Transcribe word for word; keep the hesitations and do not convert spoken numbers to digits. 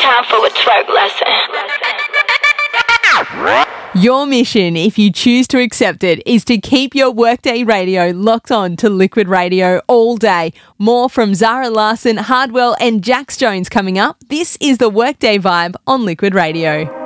time for a twerk lesson. Your mission, if you choose to accept it, is to keep your Workday radio locked on to Liquid Radio all day. More from Zara Larson, Hardwell and Jax Jones coming up. This is the Workday Vibe on Liquid Radio.